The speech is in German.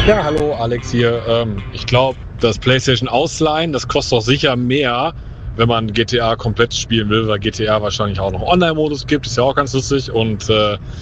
Ja, hallo, Alex hier. Ich glaube, das PlayStation Ausleihen, das kostet doch sicher mehr, wenn man GTA komplett spielen will, weil GTA wahrscheinlich auch noch Online-Modus gibt. Ist ja auch ganz lustig. Und